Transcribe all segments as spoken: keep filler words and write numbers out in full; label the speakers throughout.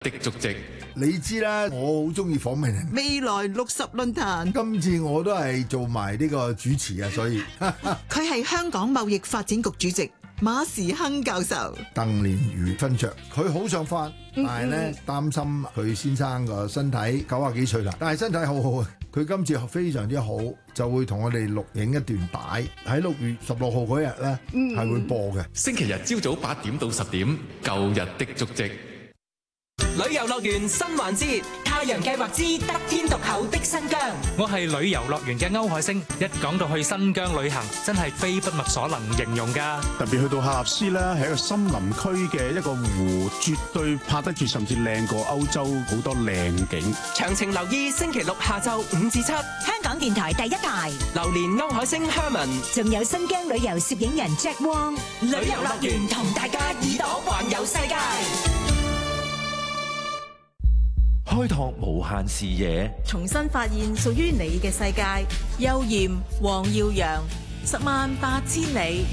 Speaker 1: 的足跡。
Speaker 2: 你知啦，我好中意訪問人。
Speaker 3: 未來六十論壇，
Speaker 2: 今次我都係做埋呢個主持啊，所以
Speaker 3: 佢係香港貿易發展局主席馬時亨教授。
Speaker 2: 鄧蓮如勳爵，佢好想翻，但係咧擔心佢先生個身體九啊幾歲啦，但係身體好好啊。佢今次非常之好，就會同我哋錄影一段帶喺六月十六號嗰日咧係會播嘅。
Speaker 1: 星期日朝早八點到十點，舊日的足跡。
Speaker 4: 旅遊樂園新環節，太陽計劃之得天獨厚的新疆。
Speaker 5: 我係旅遊樂園嘅歐海星，一講到去新疆旅行，真係非筆墨所能形容㗎。
Speaker 6: 特別去到喀納斯咧，係一個森林區嘅一個湖，絕對拍得住，甚至靚過歐洲好多靚景。
Speaker 4: 詳情留意星期六下晝五至七，香
Speaker 7: 港電台第一台，
Speaker 4: 榴蓮歐海星 Herman，
Speaker 7: 仲有新疆旅遊攝影人 Jack Wong，
Speaker 4: 旅遊樂園同大家耳朵環遊世界。
Speaker 8: 開拓無限視野，
Speaker 9: 重新發現屬於你嘅世界。邱艷、黃耀揚，十萬八千里。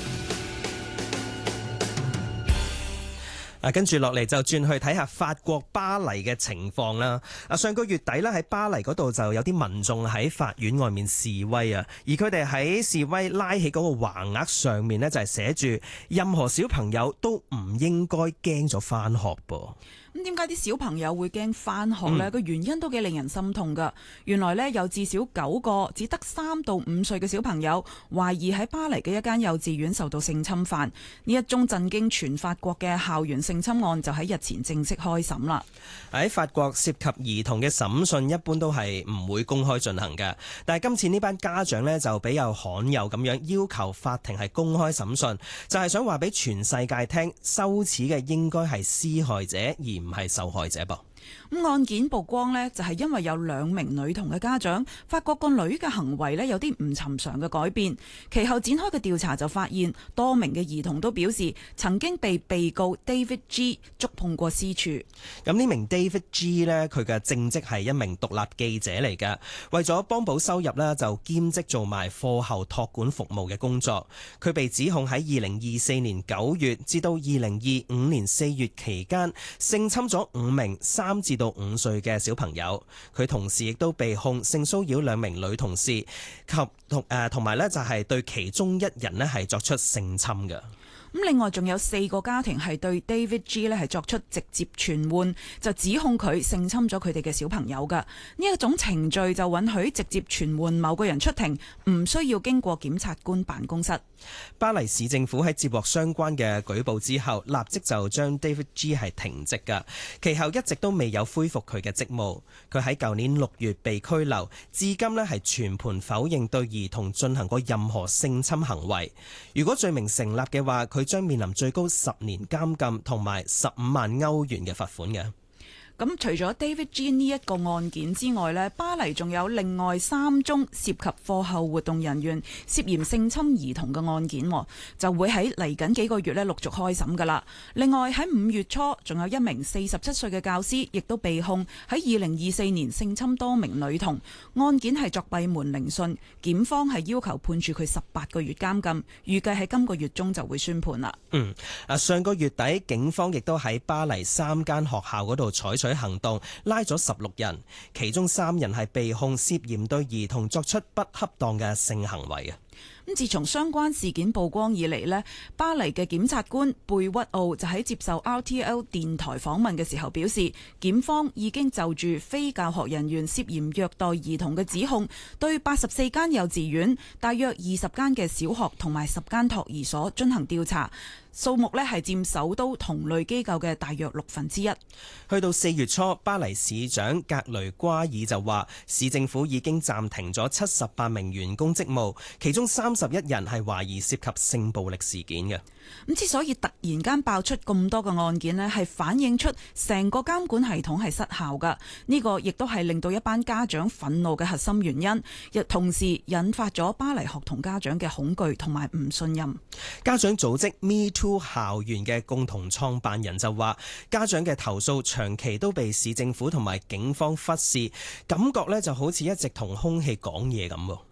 Speaker 10: 啊，跟住落嚟就轉去睇下法國巴黎嘅情況啦。啊，上個月底咧喺巴黎嗰度就有啲民眾喺法院外面示威啊，而佢哋喺示威拉起嗰個橫額上面呢，就係寫住任何小朋友都唔應該驚咗返學噃。
Speaker 11: 咁點解啲小朋友會驚返學呢？個、嗯、原因都幾令人心痛㗎。原來呢，有至少九個只得三到五歲嘅小朋友懷疑喺巴黎嘅一間幼稚園受到性侵犯。呢一宗震驚全法國嘅校園性侵案就喺日前正式開審啦。
Speaker 10: 喺法國涉及兒童嘅審訊一般都係唔會公開進行嘅，但係今次呢班家長呢，就比較罕有咁樣要求法庭係公開審訊，就係、是、想話俾全世界聽，羞恥嘅應該係施害者而唔係受害者噃。
Speaker 11: 咁案件曝光呢，就係因為有兩名女童嘅家長發覺個女嘅行為呢有啲唔尋常嘅改變，其後展開嘅調查就發現多名嘅兒童都表示曾經被被告 David G 觸碰過私處。
Speaker 10: 咁呢名 David G 呢，佢嘅正職係一名獨立記者嚟嘅，為咗幫補收入呢，就兼職做埋課後託管服務嘅工作。佢被指控喺二零二四年九月至到二零二五年四月期間性侵咗五名三至到五歲嘅小朋友，佢同時亦都被控性騷擾兩名女同事及同誒同埋咧就係對其中一人咧係作出性侵嘅。
Speaker 11: 咁另外仲有四個家庭係對 David G 咧係作出直接傳喚，就指控佢性侵咗佢哋嘅小朋友㗎。呢一種程序就允許直接傳喚某個人出庭，唔需要經過檢察官辦公室。
Speaker 10: 巴黎市政府喺接獲相關嘅舉報之後，立即就將 David G 係停職㗎，其後一直都未有恢復佢嘅職務。佢喺舊年六月被拘留，至今呢係全盤否認對兒童進行過任何性侵行為。如果罪名成立嘅話，佢佢將面臨最高十年監禁同埋十五萬歐元嘅罰款嘅。
Speaker 11: 咁除咗 David G 呢一個案件之外呢，巴黎仲有另外三宗涉及課後活動人員涉嫌性侵兒童嘅案件，就會喺嚟緊幾個月呢陸續開審噶啦。另外喺五月初，仲有一名四十七歲嘅教師，亦都被控喺二零二四年性侵多名女童，案件係作閉門聆訊，檢方係要求判處佢十八個月監禁，預計喺今個月中就會宣判啦。
Speaker 10: 嗯，啊上個月底，警方亦都喺巴黎三間學校嗰度採取行動，拉咗十六人，其中三人係被控涉嫌對兒童作出不恰當嘅性行為嘅。
Speaker 11: 咁自從相關事件曝光以嚟呢，巴黎嘅檢察官貝屈奧就喺接受 R T L 電台訪問嘅時候表示，檢方已經就住非教學人員涉嫌虐待兒童嘅指控，對八十四間幼稚園、大約二十間嘅小學同埋十間托兒所進行調查。數目呢係佔首都同類機構嘅大約六分之一。
Speaker 10: 去到四月初，巴黎市長格雷瓜爾就話，市政府已經暫停咗七十八名員工職務，其中三十一人係懷疑涉及性暴力事件嘅。
Speaker 11: 咁之所以突然間爆出咁多個案件呢，係反映出成個監管系統係失效㗎。呢個亦都係令到一班家長憤怒嘅核心原因，亦同時引發咗巴黎學童家長嘅恐懼同埋唔信任。
Speaker 10: 家長組織 Me Too 校園嘅共同創辦人就話，家長嘅投訴長期都被市政府同埋警方忽視，感覺呢就好似一直同空氣講嘢咁。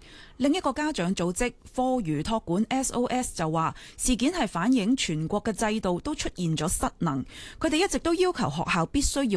Speaker 11: 另一個家長組織課餘託管 S O S 就話，事件係反映全國嘅制度都出現咗失能，佢哋一直都要求學校必須要